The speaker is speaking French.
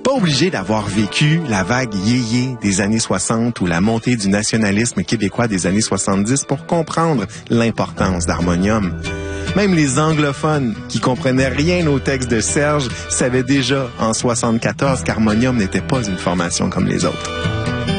Pas obligé d'avoir vécu la vague yéyé des années 60 ou la montée du nationalisme québécois des années 70 pour comprendre l'importance d'Harmonium. Même les anglophones qui comprenaient rien au texte de Serge savaient déjà en 74 qu'Harmonium n'était pas une formation comme les autres.